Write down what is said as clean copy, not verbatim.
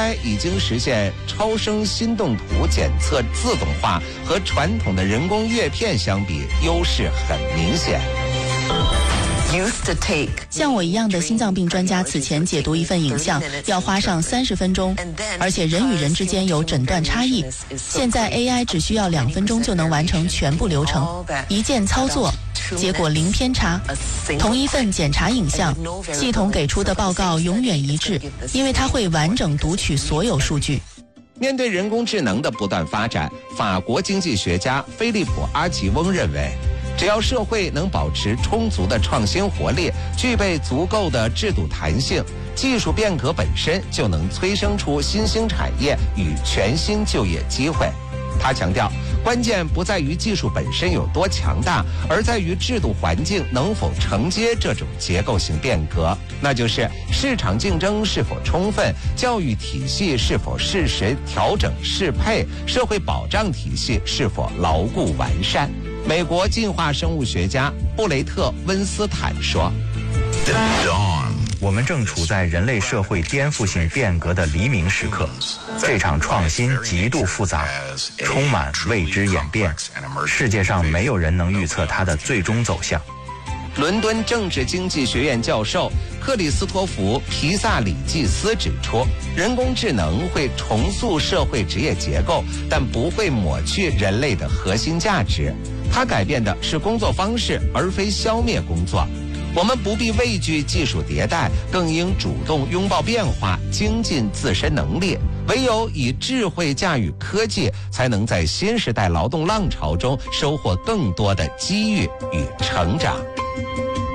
AI 已经实现超声心动图检测自动化，和传统的人工阅片相比，优势很明显。 像我一样的心脏病专家此前解读一份影像要花上30分钟，而且人与人之间有诊断差异。现在 AI 只需要2分钟就能完成全部流程，一键操作，结果零偏差。同一份检查影像，系统给出的报告永远一致，因为它会完整读取所有数据。 面对人工智能的不断发展，法国经济学家菲利普·阿吉翁认为，只要社会能保持充足的创新活力，具备足够的制度弹性，技术变革本身就能催生出新兴产业与全新就业机会。他强调，关键不在于技术本身有多强大，而在于制度环境能否承接这种结构性变革，那就是市场竞争是否充分，教育体系是否适时调整适配，社会保障体系是否牢固完善。美国进化生物学家布雷特·温斯坦说， 我们正处在人类社会颠覆性变革的黎明时刻，这场创新极度复杂，充满未知演变，世界上没有人能预测它的最终走向。 伦敦政治经济学院教授克里斯托弗·皮萨里季斯指出，人工智能会重塑社会职业结构，但不会抹去人类的核心价值。它改变的是工作方式，而非消灭工作。我们不必畏惧技术迭代，更应主动拥抱变化，精进自身能力。唯有以智慧驾驭科技，才能在新时代劳动浪潮中收获更多的机遇与成长。